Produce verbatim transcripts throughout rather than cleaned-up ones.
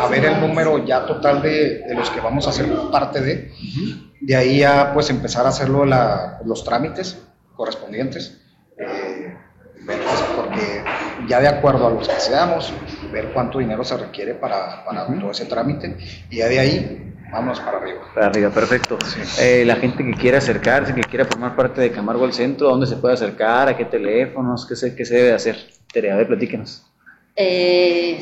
a ver el número ya total de, de los que vamos a hacer parte de. Uh-huh. De ahí ya pues empezar a hacerlo la, los trámites correspondientes, eh, porque ya de acuerdo a los que seamos, ver cuánto dinero se requiere para, para uh-huh. todo ese trámite, y ya de ahí vámonos para arriba. Para arriba, perfecto. Sí. Eh, la gente que quiera acercarse, que quiera formar parte de Camargo al Centro, ¿a dónde se puede acercar? ¿A qué teléfonos? ¿Qué se, qué se debe hacer? Tere, a ver, platíquenos. Eh,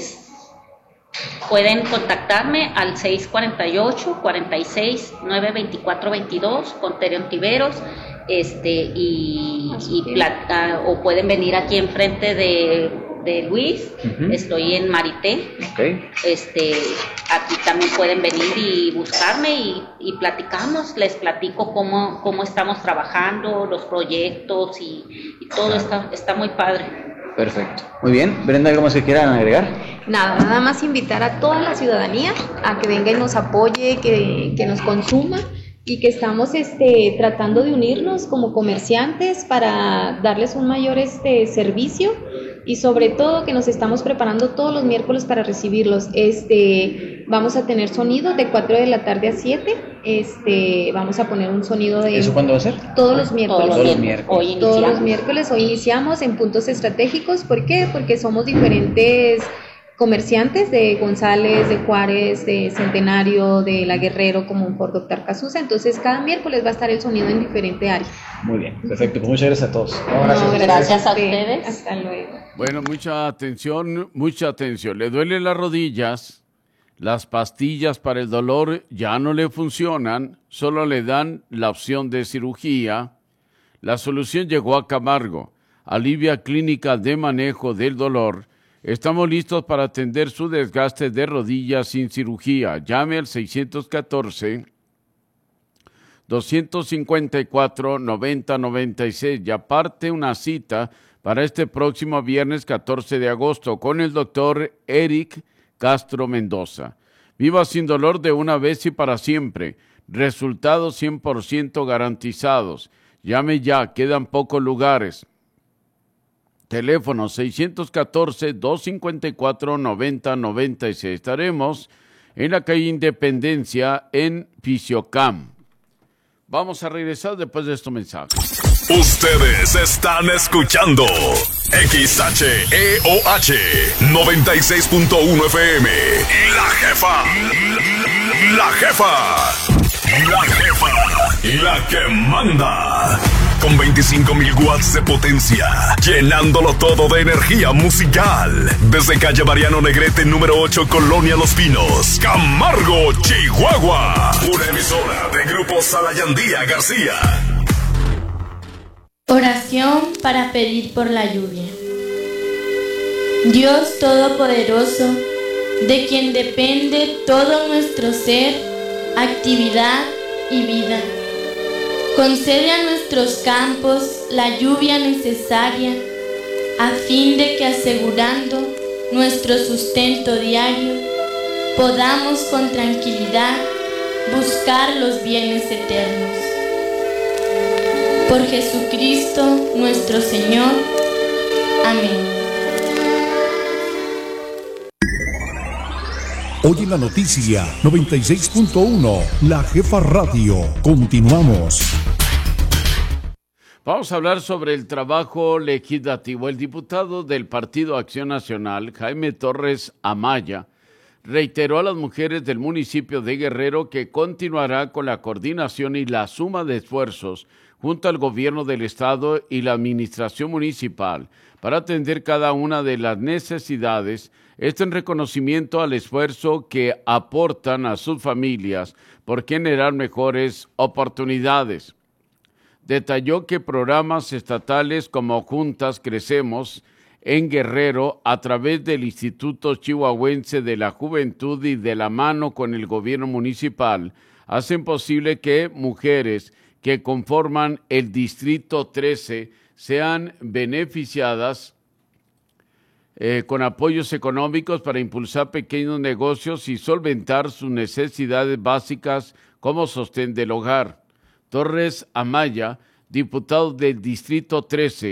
pueden contactarme al seis cuatro ocho, cuatro seis, nueve dos cuatro dos dos con Tere Ontiveros, este, y, y plata, o pueden venir aquí enfrente de, de Luis, uh-huh. estoy en Marité, okay. este, aquí también pueden venir y buscarme y, y platicamos, les platico cómo, cómo estamos trabajando, los proyectos y, y todo está, está muy padre. Perfecto. Muy bien. Brenda, ¿algo más que quieran agregar? Nada, nada más invitar a toda la ciudadanía a que venga y nos apoye, que, que nos consuma, y que estamos este, tratando de unirnos como comerciantes para darles un mayor este, servicio, y sobre todo que nos estamos preparando todos los miércoles para recibirlos. Este, vamos a tener sonido de cuatro de la tarde a siete. Este, vamos a poner un sonido de... ¿Eso cuándo va a ser? Todos los miércoles. Todos los miércoles. Hoy Todos los miércoles. Hoy iniciamos en puntos estratégicos. ¿Por qué? Porque somos diferentes comerciantes de González, de Juárez, de Centenario, de La Guerrero, como un por Doctor Casusa. Entonces, cada miércoles va a estar el sonido en diferente área. Muy bien, perfecto. Pues muchas gracias a todos. No, gracias, no, gracias a ustedes. Hasta luego. Bueno, mucha atención, mucha atención. ¿Le duelen las rodillas? Las pastillas para el dolor ya no le funcionan, solo le dan la opción de cirugía. La solución llegó a Camargo, Alivia Clínica de Manejo del Dolor. Estamos listos para atender su desgaste de rodillas sin cirugía. Llame al seis uno cuatro, dos cinco cuatro, nueve cero nueve seis y aparte una cita para este próximo viernes catorce de agosto con el doctor Eric Castro Mendoza. Viva sin dolor de una vez y para siempre. Resultados cien por ciento garantizados. Llame ya, quedan pocos lugares. Teléfono seis uno cuatro, dos cinco cuatro, nueve cero nueve seis. Estaremos en la calle Independencia en Fisiocam. Vamos a regresar después de estos mensajes. Ustedes están escuchando X H E O H noventa y seis punto uno F M. La jefa. La jefa. La jefa. La que manda. Con veinticinco mil watts de potencia, llenándolo todo de energía musical. Desde calle Mariano Negrete, número ocho, Colonia Los Pinos, Camargo, Chihuahua. Una emisora de Grupo Salayandía García. Oración para pedir por la lluvia. Dios Todopoderoso, de quien depende todo nuestro ser, actividad y vida, concede a nuestros campos la lluvia necesaria a fin de que, asegurando nuestro sustento diario, podamos con tranquilidad buscar los bienes eternos. Por Jesucristo nuestro Señor. Amén. Hoy en la noticia noventa y seis punto uno, La Jefa Radio. Continuamos. Vamos a hablar sobre el trabajo legislativo. El diputado del Partido Acción Nacional, Jaime Torres Amaya, reiteró a las mujeres del municipio de Guerrero que continuará con la coordinación y la suma de esfuerzos junto al gobierno del estado y la administración municipal para atender cada una de las necesidades. Esto en reconocimiento al esfuerzo que aportan a sus familias por generar mejores oportunidades. Detalló que programas estatales como Juntas Crecemos en Guerrero, a través del Instituto Chihuahuense de la Juventud y de la mano con el gobierno municipal, hacen posible que mujeres que conforman el Distrito trece sean beneficiadas eh, con apoyos económicos para impulsar pequeños negocios y solventar sus necesidades básicas como sostén del hogar. Torres Amaya, diputado del Distrito trece,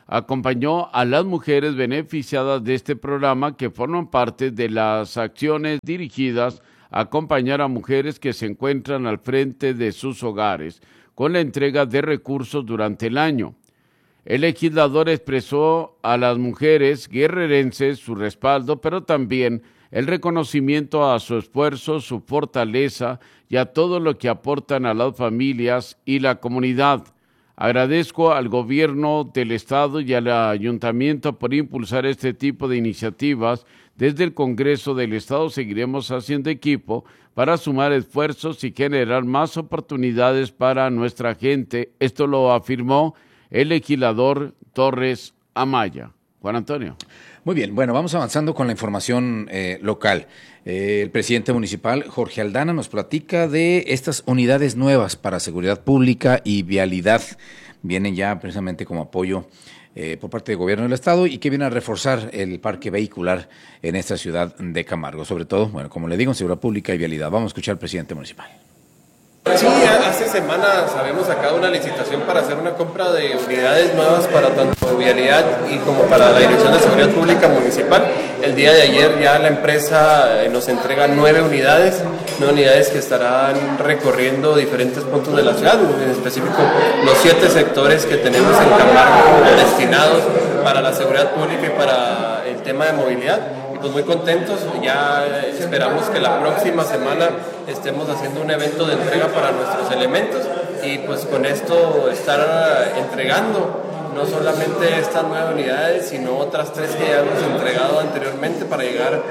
acompañó a las mujeres beneficiadas de este programa que forman parte de las acciones dirigidas a acompañar a mujeres que se encuentran al frente de sus hogares con la entrega de recursos durante el año. El legislador expresó a las mujeres guerrerenses su respaldo, pero también el reconocimiento a su esfuerzo, su fortaleza y a todo lo que aportan a las familias y la comunidad. Agradezco al gobierno del estado y al ayuntamiento por impulsar este tipo de iniciativas. Desde el Congreso del Estado seguiremos haciendo equipo para sumar esfuerzos y generar más oportunidades para nuestra gente. Esto lo afirmó el legislador Torres Amaya. Juan Antonio. Muy bien, bueno, vamos avanzando con la información eh, local. Eh, el presidente municipal, Jorge Aldana, nos platica de estas unidades nuevas para seguridad pública y vialidad. Vienen ya precisamente como apoyo eh, por parte del gobierno del estado y que vienen a reforzar el parque vehicular en esta ciudad de Camargo. Sobre todo, bueno, como le digo, en seguridad pública y vialidad. Vamos a escuchar al presidente municipal. Sí, hace semanas habíamos sacado una licitación para hacer una compra de unidades nuevas para tanto vialidad y como para la Dirección de Seguridad Pública Municipal. El día de ayer ya la empresa nos entrega nueve unidades, nueve unidades que estarán recorriendo diferentes puntos de la ciudad, en específico los siete sectores que tenemos en Camargo destinados para la seguridad pública y para el tema de movilidad. Pues muy contentos, ya esperamos que la próxima semana estemos haciendo un evento de entrega para nuestros elementos y pues con esto estar entregando no solamente estas nueve unidades, sino otras tres que ya hemos entregado anteriormente para llegar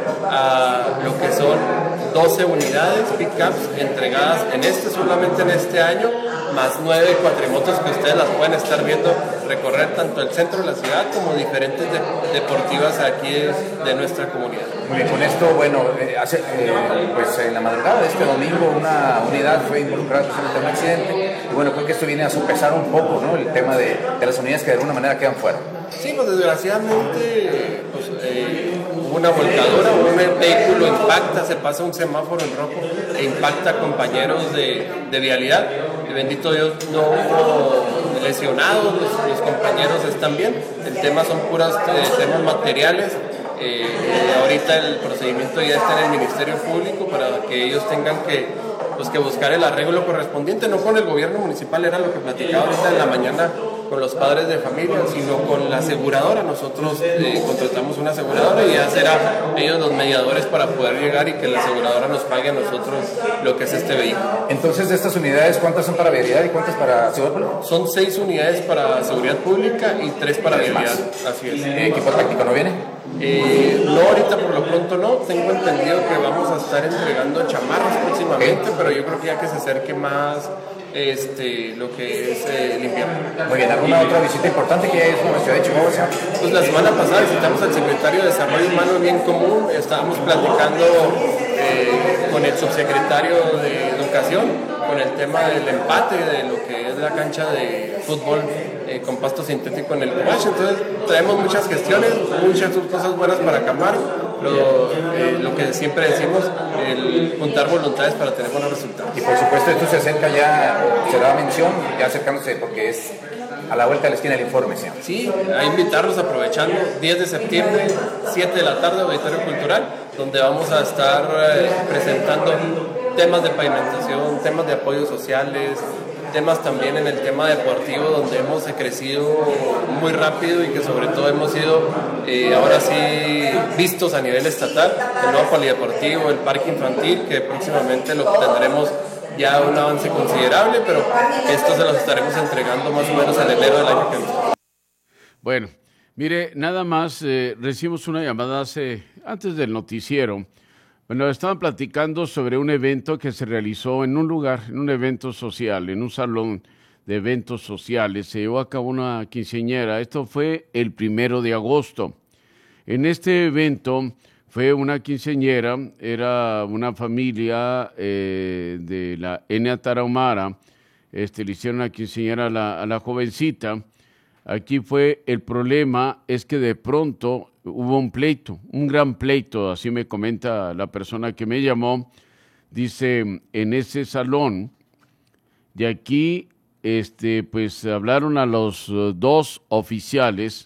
a lo que son doce unidades pick-ups entregadas en este, solamente en este año, más nueve cuatrimotos que ustedes las pueden estar viendo recorrer tanto el centro de la ciudad como diferentes de, deportivas aquí de, de nuestra comunidad. Muy bien, con esto, bueno, eh, hace, eh, pues en la madrugada de este domingo una unidad fue involucrada en un accidente y bueno, creo que esto viene a sopesar un poco, ¿no?, el tema de, de las unidades que de alguna manera quedan fuera. Sí, pues desgraciadamente pues, eh, hubo una volcadura, un vehículo impacta, se pasa un semáforo en rojo e impacta a compañeros de, de vialidad. Y bendito Dios, no hubo lesionados, los, los compañeros están bien. El tema son puras eh, temas materiales. Eh, eh, ahorita el procedimiento ya está en el Ministerio Público para que ellos tengan que, pues, que buscar el arreglo correspondiente, no con el gobierno municipal, era lo que platicaba ahorita en la mañana con los padres de familia, sino con la aseguradora. Nosotros eh, contratamos una aseguradora y ya será ellos los mediadores para poder llegar y que la aseguradora nos pague a nosotros lo que es este vehículo. Entonces, de estas unidades, ¿cuántas son para vialidad y cuántas para seguridad pública? Son seis unidades para seguridad pública y tres para vialidad. Así es. ¿El equipo táctico no viene? Eh, no, ahorita por lo pronto no. Tengo entendido que vamos a estar entregando chamarras próximamente, okay, pero yo creo que ya que se acerque más este, lo que es eh, el invierno. Muy bien, ¿alguna otra visita importante que es la ciudad de Chihuahua? Pues la semana pasada visitamos al secretario de Desarrollo Humano y Bien Común, estábamos platicando eh, con el subsecretario de Educación, con el tema del empate de lo que es la cancha de fútbol eh, con pasto sintético en el Cubache. Entonces traemos muchas gestiones, muchas cosas buenas para Camargo. Lo, eh, lo que siempre decimos, el juntar voluntades para tener buenos resultados. Y por supuesto esto se acerca ya, se da mención, ya acercándose porque es a la vuelta de la esquina el informe, señor. Sí, a invitarlos aprovechando, diez de septiembre, siete de la tarde, Auditorio Cultural, donde vamos a estar eh, presentando temas de pavimentación, temas de apoyos sociales, temas también en el tema deportivo, donde hemos crecido muy rápido y que sobre todo hemos sido eh, ahora sí vistos a nivel estatal, el nuevo polideportivo, el parque infantil, que próximamente lo tendremos ya un avance considerable, pero esto se los estaremos entregando más o menos en enero del año que viene. Bueno, mire, nada más eh, recibimos una llamada hace, antes del noticiero. Bueno, estaban platicando sobre un evento que se realizó en un lugar, en un evento social, en un salón de eventos sociales. Se llevó a cabo una quinceañera. Esto fue el primero de agosto. En este evento fue una quinceañera, era una familia eh, de la Enia Tarahumara. Este, le hicieron una quinceañera a la, a la jovencita. Aquí fue el problema, es que de pronto hubo un pleito, un gran pleito, así me comenta la persona que me llamó. Dice, en ese salón, de aquí, este, pues hablaron a los uh, dos oficiales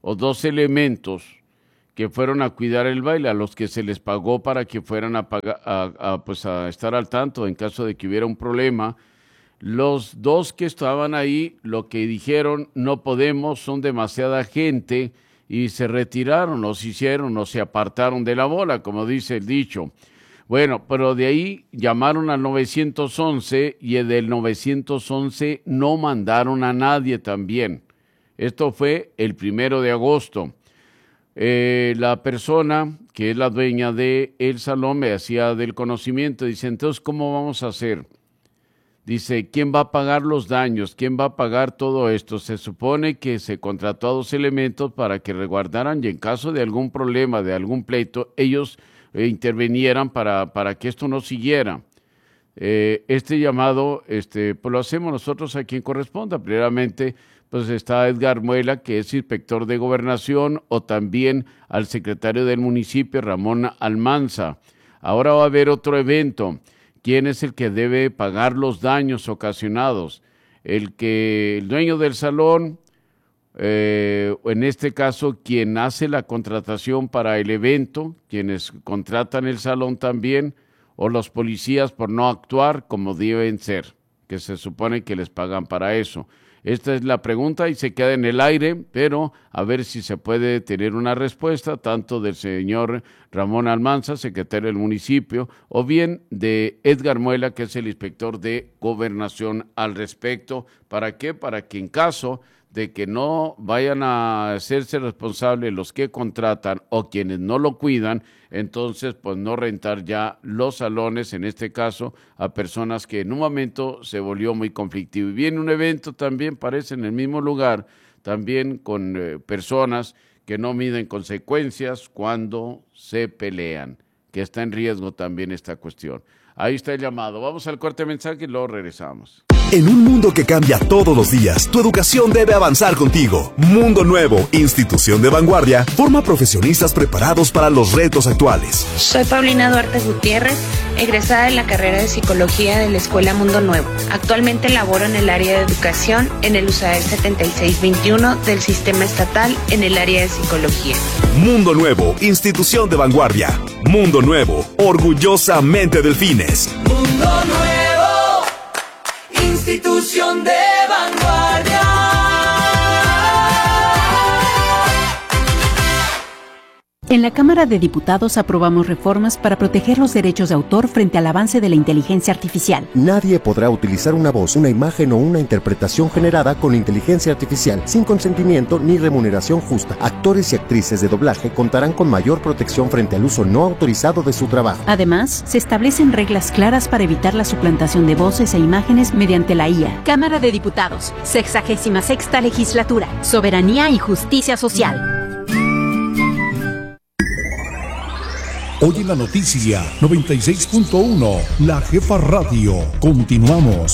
o dos elementos que fueron a cuidar el baile, a los que se les pagó para que fueran a, pagar, a, a, pues a estar al tanto en caso de que hubiera un problema. Los dos que estaban ahí, lo que dijeron, no podemos, son demasiada gente, y se retiraron, o se hicieron, o se apartaron de la bola, como dice el dicho. Bueno, pero de ahí llamaron al nueve once y del nueve once no mandaron a nadie también. Esto fue el primero de agosto. Eh, la persona que es la dueña del salón me hacía del conocimiento, dice, entonces, ¿cómo vamos a hacer? Dice, ¿quién va a pagar los daños? ¿Quién va a pagar todo esto? Se supone que se contrató a dos elementos para que resguardaran y en caso de algún problema, de algún pleito, ellos eh, intervinieran para, para que esto no siguiera. Eh, este llamado este, pues lo hacemos nosotros a quien corresponda. Primeramente, pues está Edgar Muela, que es inspector de gobernación, o también al secretario del municipio, Ramón Almanza. Ahora va a haber otro evento. ¿Quién es el que debe pagar los daños ocasionados? El que el dueño del salón, eh, en este caso, quien hace la contratación para el evento, quienes contratan el salón también, o los policías por no actuar como deben ser, que se supone que les pagan para eso. Esta es la pregunta y se queda en el aire, pero a ver si se puede tener una respuesta tanto del señor Ramón Almanza, secretario del municipio, o bien de Edgar Muela, que es el inspector de gobernación al respecto. ¿Para qué? Para que en caso de que no vayan a hacerse responsables los que contratan o quienes no lo cuidan, entonces pues no rentar ya los salones, en este caso, a personas que en un momento se volvió muy conflictivo. Y viene un evento también, parece, en el mismo lugar, también con eh, personas que no miden consecuencias cuando se pelean, que está en riesgo también esta cuestión. Ahí está el llamado. Vamos al corte de mensaje y luego regresamos. En un mundo que cambia todos los días, tu educación debe avanzar contigo. Mundo Nuevo, institución de vanguardia, forma profesionistas preparados para los retos actuales. Soy Paulina Duarte Gutiérrez, egresada de la carrera de Psicología de la Escuela Mundo Nuevo. Actualmente laboro en el área de educación en el U S A E setenta y seis veintiuno del Sistema Estatal en el área de Psicología. Mundo Nuevo, institución de vanguardia. Mundo Nuevo, orgullosamente Delfines. Mundo Nuevo, institución de vanguardia. En la Cámara de Diputados aprobamos reformas para proteger los derechos de autor frente al avance de la inteligencia artificial. Nadie podrá utilizar una voz, una imagen o una interpretación generada con inteligencia artificial sin consentimiento ni remuneración justa. Actores y actrices de doblaje contarán con mayor protección frente al uso no autorizado de su trabajo. Además, se establecen reglas claras para evitar la suplantación de voces e imágenes mediante la I A. Cámara de Diputados, sexagésima sexta legislatura, soberanía y justicia social. Hoy en la noticia noventa y seis punto uno, La Jefa Radio. Continuamos.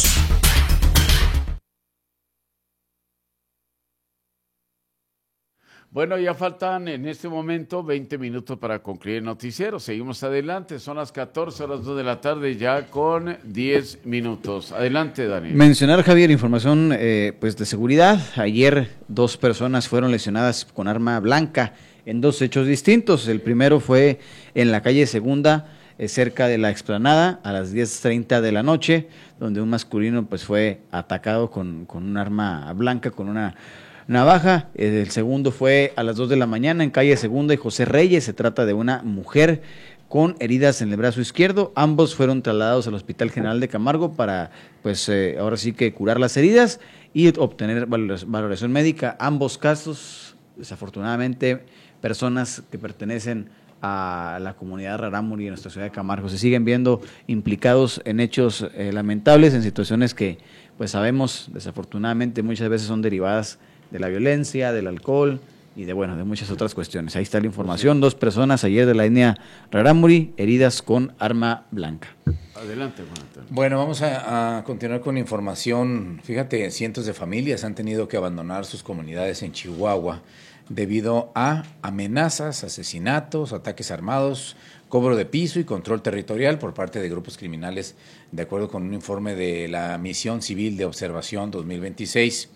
Bueno, ya faltan en este momento veinte minutos para concluir el noticiero. Seguimos adelante, son las catorce horas dos de la tarde ya con diez minutos. Adelante, Daniel. Mencionar, Javier, información eh, pues de seguridad. Ayer dos personas fueron lesionadas con arma blanca en dos hechos distintos. El primero fue en la calle Segunda, eh, cerca de la explanada, a las diez treinta de la noche, donde un masculino pues fue atacado con, con un arma blanca, con una navaja. El segundo fue a las dos de la mañana en calle Segunda y José Reyes. Se trata de una mujer con heridas en el brazo izquierdo. Ambos fueron trasladados al Hospital General de Camargo para, pues, eh, ahora sí que curar las heridas y obtener valoración médica. Ambos casos, desafortunadamente, personas que pertenecen a la comunidad rarámuri en nuestra ciudad de Camargo se siguen viendo implicados en hechos eh, lamentables, en situaciones que, pues, sabemos, desafortunadamente, muchas veces son derivadas de la violencia, del alcohol y de, bueno, de muchas otras cuestiones. Ahí está la información. Dos personas ayer de la etnia rarámuri heridas con arma blanca. Adelante, Juan. Bueno, vamos a, a continuar con información. Fíjate, cientos de familias han tenido que abandonar sus comunidades en Chihuahua debido a amenazas, asesinatos, ataques armados, cobro de piso y control territorial por parte de grupos criminales, de acuerdo con un informe de la Misión Civil de Observación dos mil veintiséis.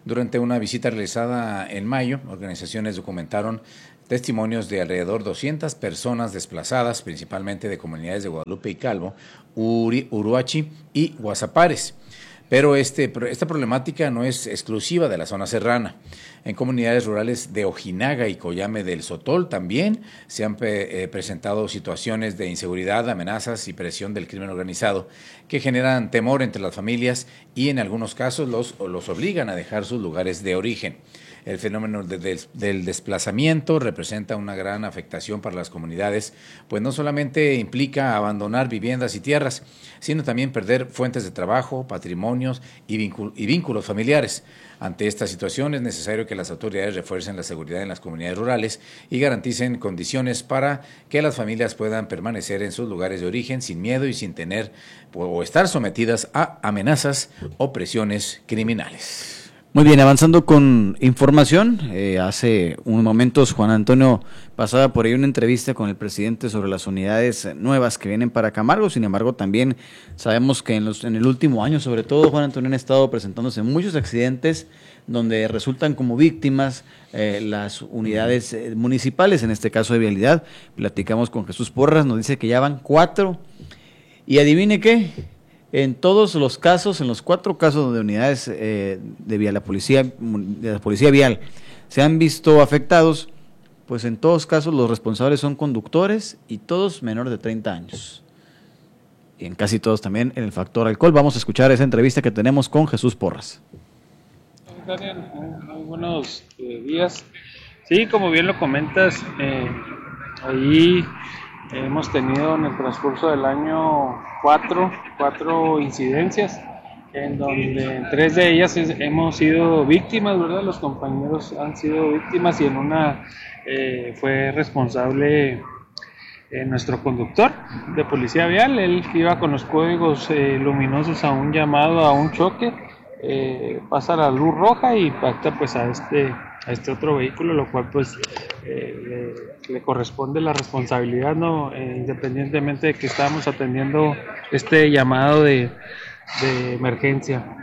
Durante una visita realizada en mayo, organizaciones documentaron testimonios de alrededor de doscientas personas desplazadas, principalmente de comunidades de Guadalupe y Calvo, Uri, Uruachi y Guasapares. Pero este, esta problemática no es exclusiva de la zona serrana. En comunidades rurales de Ojinaga y Coyame del Sotol también se han eh, presentado situaciones de inseguridad, amenazas y presión del crimen organizado que generan temor entre las familias y en algunos casos los, los obligan a dejar sus lugares de origen. El fenómeno de, de, del desplazamiento representa una gran afectación para las comunidades, pues no solamente implica abandonar viviendas y tierras, sino también perder fuentes de trabajo, patrimonios y, vincul- y vínculos familiares. Ante esta situación es necesario que las autoridades refuercen la seguridad en las comunidades rurales y garanticen condiciones para que las familias puedan permanecer en sus lugares de origen sin miedo y sin tener o estar sometidas a amenazas o presiones criminales. Muy bien, avanzando con información, eh, hace unos momentos Juan Antonio pasaba por ahí una entrevista con el presidente sobre las unidades nuevas que vienen para Camargo. Sin embargo, también sabemos que en, los, en el último año, sobre todo, Juan Antonio, han estado presentándose muchos accidentes donde resultan como víctimas eh, las unidades eh, municipales, en este caso de vialidad. Platicamos con Jesús Porras, nos dice que ya van cuatro, y adivine qué, en todos los casos, en los cuatro casos donde unidades eh, de, vía, la policía, de la policía vial se han visto afectados, pues en todos casos los responsables son conductores y todos menores de treinta años. Y en casi todos también en el factor alcohol. Vamos a escuchar esa entrevista que tenemos con Jesús Porras. Daniel, muy buenos eh, días. Sí, como bien lo comentas, eh, ahí hemos tenido en el transcurso del año cuatro, cuatro incidencias, en donde en tres de ellas es, hemos sido víctimas, ¿verdad? Los compañeros han sido víctimas y en una eh, fue responsable eh, nuestro conductor de policía vial. Él iba con los códigos eh, luminosos a un llamado, a un choque, eh, pasa la luz roja y impacta pues a este, a este otro vehículo, lo cual pues eh, le, le corresponde la responsabilidad, ¿no? Eh, independientemente de que estábamos atendiendo este llamado de, de emergencia.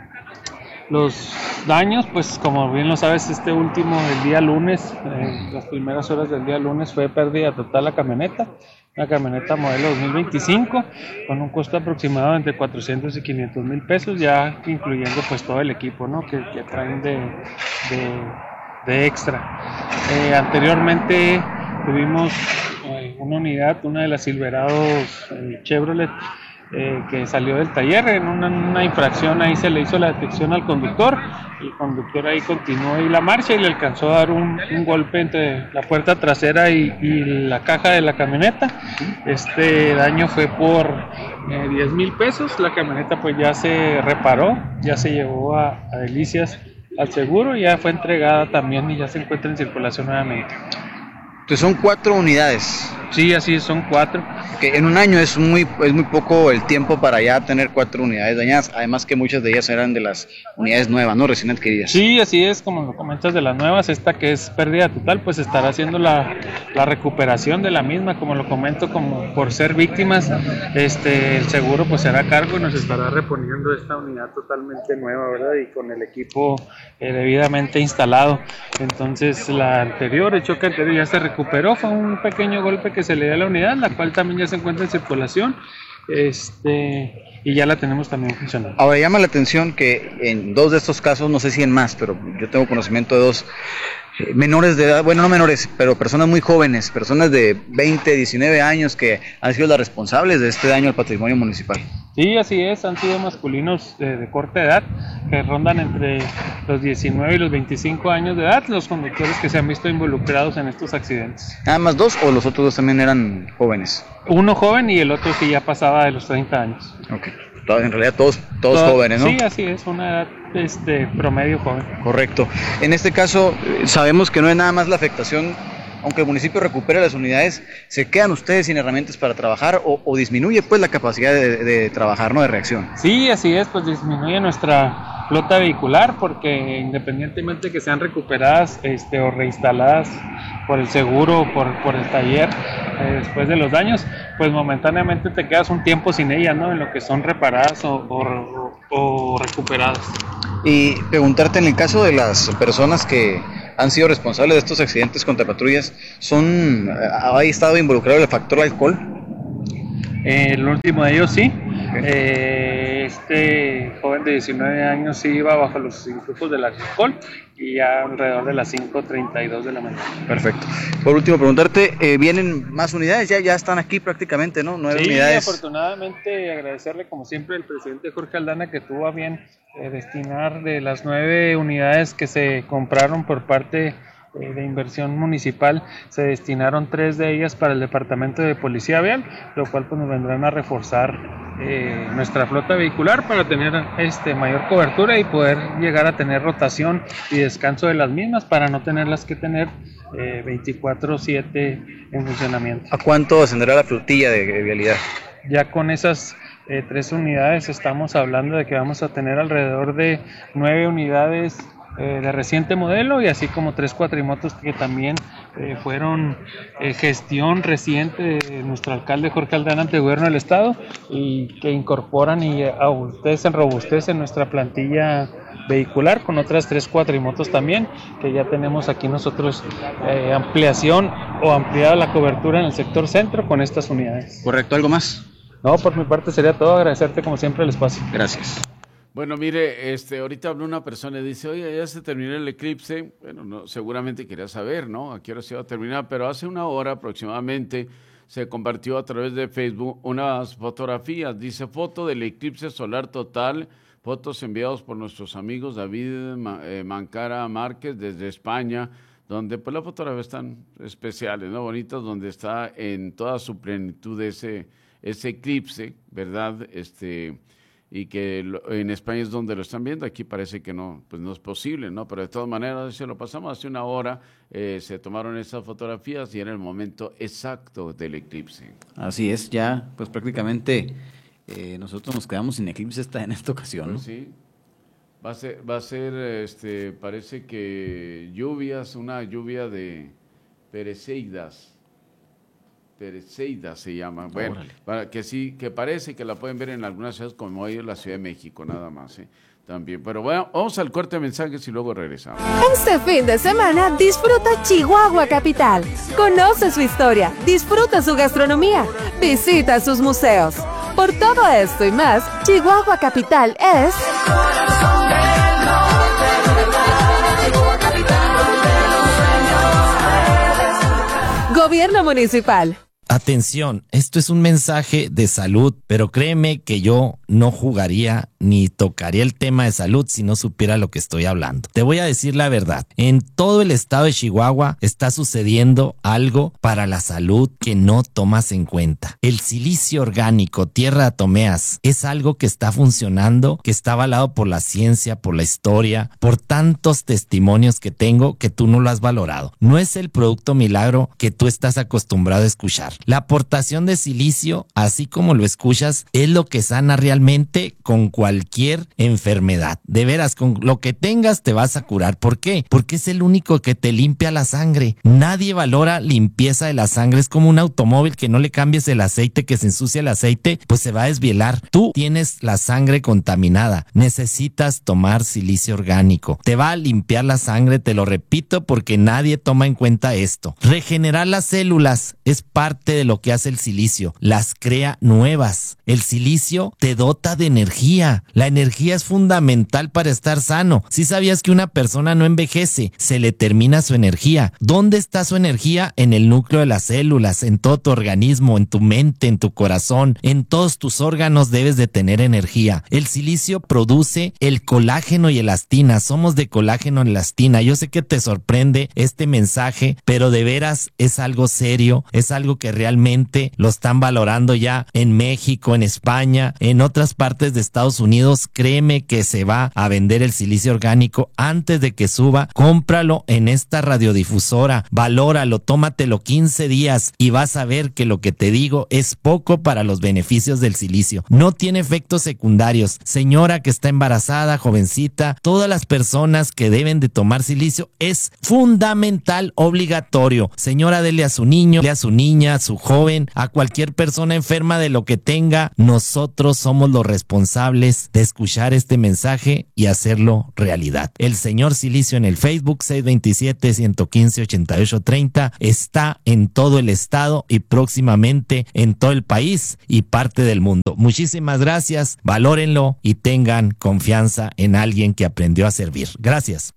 Los daños, pues como bien lo sabes, este último, el día lunes, eh, las primeras horas del día lunes fue pérdida total la camioneta, una camioneta modelo dos mil veinticinco con un costo aproximado entre cuatrocientos y quinientos mil pesos, ya incluyendo pues todo el equipo, ¿no? que, que traen de, de, de extra. Eh, anteriormente tuvimos eh, una unidad, una de las Silverados eh, Chevrolet, Eh, que salió del taller. En una, una infracción ahí se le hizo la detección al conductor, el conductor ahí continuó ahí la marcha y le alcanzó a dar un, un golpe entre la puerta trasera y, y la caja de la camioneta. Este daño fue por eh, diez mil pesos. La camioneta pues ya se reparó, ya se llevó a, a Delicias al seguro, ya fue entregada también y ya se encuentra en circulación nuevamente. Entonces son cuatro unidades. Sí, así es, son cuatro. Que en un año es muy es muy poco el tiempo para ya tener cuatro unidades dañadas, además que muchas de ellas eran de las unidades nuevas, ¿no? Recién adquiridas. Sí, así es, como lo comentas, de las nuevas, esta que es pérdida total, pues estará haciendo la, la recuperación de la misma, como lo comento, como por ser víctimas, este el seguro pues será a cargo y nos estará reponiendo esta unidad totalmente nueva, ¿verdad? Y con el equipo eh, debidamente instalado. Entonces la anterior, el choque anterior ya se recuperó, fue un pequeño golpe que se le dio a la unidad, la cual también ya se encuentra en circulación, este y ya la tenemos también funcionando. Ahora llama la atención que en dos de estos casos, no sé si en más, pero yo tengo conocimiento de dos eh, menores de edad, bueno, no menores, pero personas muy jóvenes, personas de veinte, diecinueve años que han sido las responsables de este daño al patrimonio municipal. Sí, así es, han sido masculinos de, de corta edad, que rondan entre los diecinueve y los veinticinco años de edad, los conductores que se han visto involucrados en estos accidentes. ¿Nada más dos o los otros dos también eran jóvenes? Uno joven y el otro sí ya pasaba de los treinta años. Ok, en realidad todos, todos Todo, jóvenes, ¿no? Sí, así es, una edad este, promedio joven. Correcto. En este caso, sabemos que no es nada más la afectación. Aunque el municipio recupere las unidades, ¿se quedan ustedes sin herramientas para trabajar o, o disminuye pues la capacidad de, de trabajar, no de reacción? Sí, así es, pues disminuye nuestra flota vehicular porque independientemente que sean recuperadas este, o reinstaladas por el seguro o por, por el taller eh, después de los daños, pues momentáneamente te quedas un tiempo sin ellas, ¿no? En lo que son reparadas o, o, o recuperadas. Y preguntarte, en el caso de las personas que han sido responsables de estos accidentes contra patrullas, ¿son ¿ha estado involucrado el factor alcohol? Eh, el último de ellos sí. Eh, este joven de diecinueve años sí iba bajo los influjos del alcohol y ya alrededor de las cinco treinta y dos de la mañana. Perfecto. Por último, preguntarte, eh, ¿vienen más unidades? Ya, ya están aquí prácticamente, ¿no? Nueve sí, unidades. Afortunadamente agradecerle como siempre al presidente Jorge Aldana que tuvo a bien eh, destinar de las nueve unidades que se compraron por parte de inversión municipal, se destinaron tres de ellas para el departamento de policía vial, lo cual pues nos vendrán a reforzar eh, nuestra flota vehicular para tener este mayor cobertura y poder llegar a tener rotación y descanso de las mismas para no tenerlas que tener eh, veinticuatro siete en funcionamiento. ¿A cuánto ascenderá la flotilla de, de vialidad? Ya con esas eh, tres unidades estamos hablando de que vamos a tener alrededor de nueve unidades Eh, de reciente modelo y así como tres cuatrimotos que también eh, fueron eh, gestión reciente de nuestro alcalde Jorge Aldana ante el gobierno del estado y que incorporan y abustecen, robustecen nuestra plantilla vehicular con otras tres cuatrimotos también que ya tenemos aquí nosotros eh, ampliación o ampliada la cobertura en el sector centro con estas unidades. Correcto, ¿algo más? No, por mi parte sería todo, agradecerte como siempre el espacio. Gracias. Bueno, mire, este, ahorita habló una persona y dice, oye, ya se terminó el eclipse. Bueno, no, seguramente quería saber, ¿no? A qué hora se iba a terminar, pero hace una hora aproximadamente se compartió a través de Facebook unas fotografías. Dice, foto del eclipse solar total, fotos enviadas por nuestros amigos David Mancara Márquez desde España, donde pues las fotografías están especiales, ¿no? Bonitas, donde está en toda su plenitud ese, ese eclipse, ¿verdad? Este... y que en España es donde lo están viendo, aquí parece que no, pues no es posible, ¿no? Pero de todas maneras, se lo pasamos hace una hora, eh, se tomaron esas fotografías y era el momento exacto del eclipse. Así es, ya, pues prácticamente eh, nosotros nos quedamos sin eclipse esta, en esta ocasión, ¿no? Pues sí, va a ser, va a ser, este, parece que lluvias, una lluvia de Perseidas, Perseidas se llama, bueno, para que sí, que parece que la pueden ver en algunas ciudades como hoy en la Ciudad de México, nada más, ¿eh? También, pero bueno, vamos al corte de mensajes y luego regresamos. Este fin de semana disfruta Chihuahua Capital, conoce su historia, disfruta su gastronomía, visita sus museos. Por todo esto y más, Chihuahua Capital es... Gobierno Municipal. Atención, esto es un mensaje de salud, pero créeme que yo no jugaría ni tocaría el tema de salud si no supiera lo que estoy hablando. Te voy a decir la verdad, en todo el estado de Chihuahua está sucediendo algo para la salud que no tomas en cuenta. El silicio orgánico, tierra de atomeas, es algo que está funcionando, que está avalado por la ciencia, por la historia, por tantos testimonios que tengo que tú no lo has valorado. No es el producto milagro que tú estás acostumbrado a escuchar. La aportación de silicio, así como lo escuchas, es lo que sana realmente con cualquier enfermedad. De veras, con lo que tengas te vas a curar. ¿Por qué? Porque es el único que te limpia la sangre. Nadie valora limpieza de la sangre. Es como un automóvil que no le cambies el aceite, que se ensucia el aceite, pues se va a desvielar. Tú tienes la sangre contaminada. Necesitas tomar silicio orgánico. Te va a limpiar la sangre, te lo repito, porque nadie toma en cuenta esto. Regenerar las células es parte de lo que hace el silicio, las crea nuevas. El silicio te dota de energía. La energía es fundamental para estar sano. Si sabías que una persona no envejece, se le termina su energía. ¿Dónde está su energía? En el núcleo de las células, en todo tu organismo, en tu mente, en tu corazón, en todos tus órganos debes de tener energía. El silicio produce el colágeno y elastina. Somos de colágeno y elastina. Yo sé que te sorprende este mensaje, pero de veras es algo serio, es algo que realmente lo están valorando ya en México, en España, en otras partes de Estados Unidos. Créeme que se va a vender el silicio orgánico antes de que suba. Cómpralo en esta radiodifusora, valóralo, tómatelo quince días y vas a ver que lo que te digo es poco para los beneficios del silicio. No tiene efectos secundarios. Señora que está embarazada, jovencita, todas las personas que deben de tomar silicio es fundamental, obligatorio. Señora, dele a su niño, dele a su niña, a su joven, a cualquier persona enferma de lo que tenga. Nosotros somos los responsables ganas de escuchar este mensaje y hacerlo realidad. El señor Silicio en el Facebook seis dos siete, uno uno cinco, ocho ocho tres cero está en todo el estado y próximamente en todo el país y parte del mundo. Muchísimas gracias, valórenlo y tengan confianza en alguien que aprendió a servir. Gracias.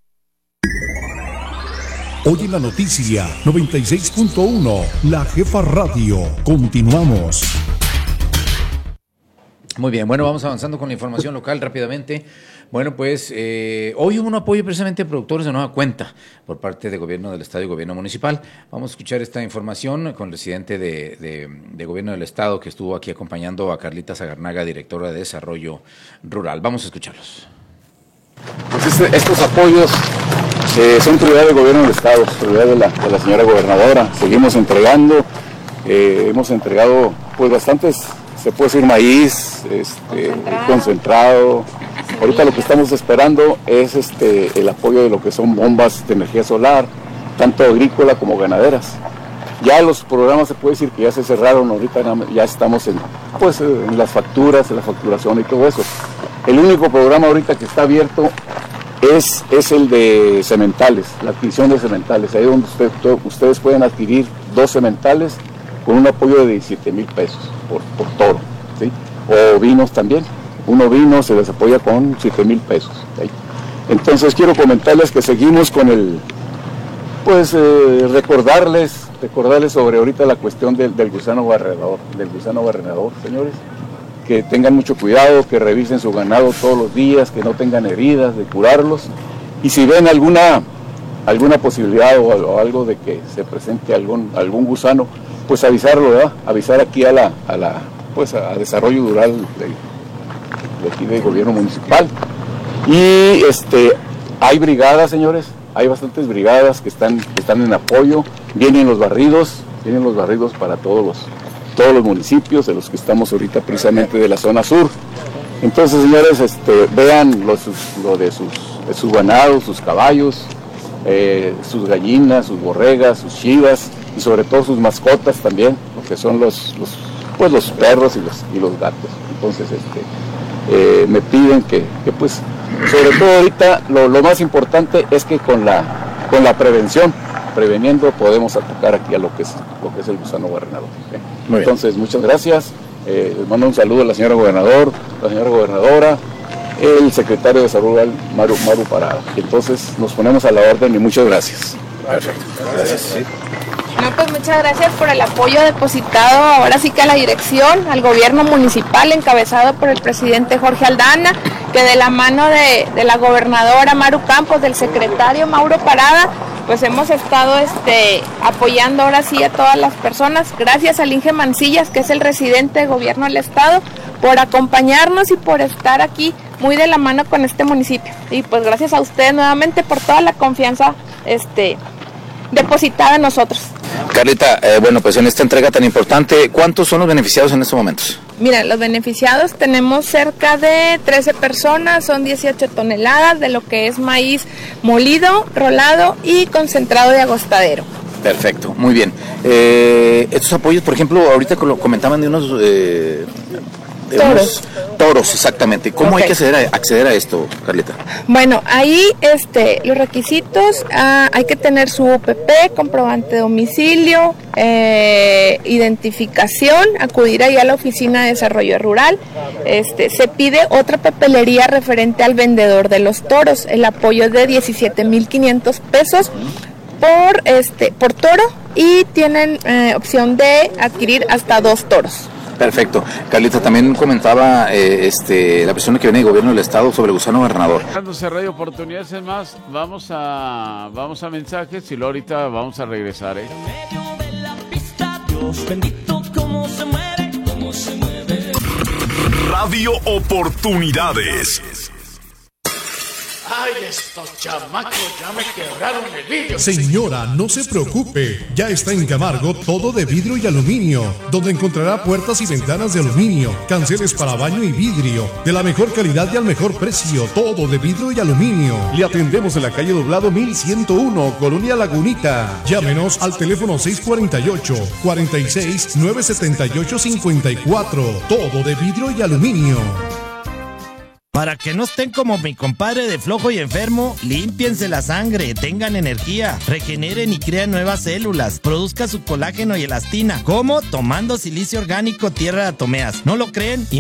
Hoy en la noticia noventa y seis punto uno, La Jefa Radio. Continuamos. Muy bien, bueno, vamos avanzando con la información local rápidamente. Bueno, pues eh, hoy hubo un apoyo precisamente a productores de nueva cuenta por parte del gobierno del estado y gobierno municipal. Vamos a escuchar esta información con el presidente de, de, de gobierno del estado que estuvo aquí acompañando a Carlita Zagarnaga, directora de Desarrollo Rural. Vamos a escucharlos. Pues este, estos apoyos eh, son prioridad del gobierno del estado, prioridad de la, de la señora gobernadora. Seguimos entregando, eh, hemos entregado pues bastantes, se puede decir maíz, este, concentrado. concentrado. Ahorita lo que estamos esperando es este, el apoyo de lo que son bombas de energía solar, tanto agrícola como ganaderas. Ya los programas se puede decir que ya se cerraron, ahorita ya estamos en, pues, en las facturas, en la facturación y todo eso. El único programa ahorita que está abierto es, es el de cementales, la adquisición de cementales. Ahí donde usted, ustedes pueden adquirir dos cementales con un apoyo de diecisiete mil pesos por, por toro, ¿sí? O vinos también. Uno vino se les apoya con siete mil pesos. ¿Sí? Entonces quiero comentarles que seguimos con el, pues eh, recordarles, recordarles sobre ahorita la cuestión del, del gusano barrenador, del gusano barrenador, señores. Que tengan mucho cuidado, que revisen su ganado todos los días, que no tengan heridas, de curarlos. Y si ven alguna, alguna posibilidad o, o algo de que se presente algún, algún gusano, pues avisarlo, ¿verdad? Avisar aquí a la, a la, pues a Desarrollo Rural de, de aquí del gobierno municipal. Y este, hay brigadas, señores, hay bastantes brigadas que están, que están en apoyo. Vienen los barridos, vienen los barridos para todos los todos los municipios de los que estamos ahorita precisamente de la zona sur. Entonces, señores, este, vean los, lo de sus, de sus ganados, sus caballos, eh, sus gallinas, sus borregas, sus chivas y sobre todo sus mascotas también, lo que son los, los, pues, los perros y los, y los gatos. Entonces, este, eh, me piden que, que, pues, sobre todo ahorita lo, lo más importante es que con la, con la prevención, preveniendo podemos atacar aquí a lo que es, lo que es el gusano barrenador. ¿Okay? Entonces, muchas gracias. Eh, les mando un saludo a la señora gobernador, la señora gobernadora, el secretario de Salud, Maru, Maru Parada. Entonces, nos ponemos a la orden y muchas gracias. Perfecto. Gracias. Sí. No, pues muchas gracias por el apoyo depositado ahora sí que a la dirección, al gobierno municipal encabezado por el presidente Jorge Aldana, que de la mano de, de la gobernadora Maru Campos, del secretario Mauro Parada, pues hemos estado este, apoyando ahora sí a todas las personas. Gracias al Inge Mancillas, que es el residente de gobierno del estado, por acompañarnos y por estar aquí muy de la mano con este municipio. Y pues gracias a ustedes nuevamente por toda la confianza este, depositada en nosotros. Carlita, eh, bueno, pues en esta entrega tan importante, ¿cuántos son los beneficiados en estos momentos? Mira, los beneficiados tenemos cerca de trece personas, son dieciocho toneladas de lo que es maíz molido, rolado y concentrado de agostadero. Perfecto, muy bien. Eh, estos apoyos, por ejemplo, ahorita comentaban de unos... Eh, de toros. Unos toros, exactamente. ¿Cómo okay. hay que acceder a, acceder a esto, Carlita? Bueno, ahí este, los requisitos, ah, hay que tener su U P P, comprobante de domicilio, eh, identificación, acudir ahí a la Oficina de Desarrollo Rural. Este, se pide otra papelería referente al vendedor de los toros. El apoyo es de diecisiete mil quinientos pesos por, este, por toro y tienen eh, opción de adquirir hasta dos toros. Perfecto. Carlita, también comentaba eh, este, la persona que viene del gobierno del estado sobre el gusano barrenador. Dándose radio oportunidades, es más, vamos a, vamos a mensajes y luego ahorita vamos a regresar, ¿eh? Dios bendito, cómo se mueve, cómo se mueve. Radio Oportunidades. Ay, estos chamacos ya me quebraron el vidrio. Señora, no se preocupe. Ya está en Camargo todo de vidrio y aluminio, donde encontrará puertas y ventanas de aluminio, canceles para baño y vidrio, de la mejor calidad y al mejor precio. Todo de vidrio y aluminio. Le atendemos en la calle Doblado mil ciento uno, Colonia Lagunita. Llámenos al teléfono seis cuatro ocho, cuatro seis, nueve siete ocho, cinco cuatro. Todo de vidrio y aluminio. Para que no estén como mi compadre de flojo y enfermo, límpiense la sangre, tengan energía, regeneren y crean nuevas células, produzca su colágeno y elastina. ¿Cómo? Tomando silicio orgánico tierra de atomeas. ¿No lo creen?